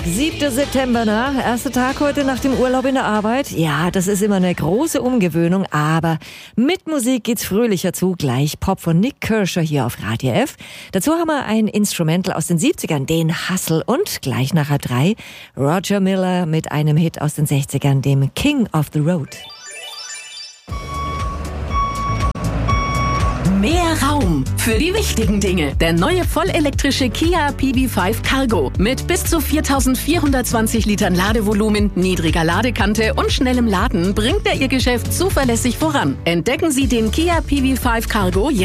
7. September, erster Tag heute nach dem Urlaub in der Arbeit. Ja, das ist immer eine große Umgewöhnung, aber mit Musik geht's fröhlicher zu. Gleich Pop von Nik Kershaw hier auf Radio F. Dazu haben wir ein Instrumental aus den 70ern, den Hustle, und gleich nach 3 Roger Miller mit einem Hit aus den 60ern, dem King of the Road. Mehr Raum für die wichtigen Dinge. Der neue vollelektrische Kia PV5 Cargo mit bis zu 4420 Litern Ladevolumen, niedriger Ladekante und schnellem Laden bringt er Ihr Geschäft zuverlässig voran. Entdecken Sie den Kia PV5 Cargo